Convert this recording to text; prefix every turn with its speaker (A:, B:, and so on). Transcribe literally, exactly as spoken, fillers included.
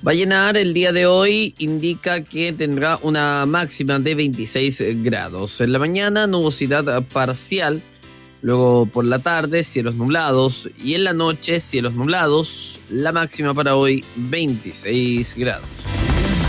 A: Vallenar el día de hoy indica que tendrá una máxima de veintiséis grados. En la mañana nubosidad parcial, luego por la tarde cielos nublados y en la noche cielos nublados. La máxima para hoy veintiséis grados.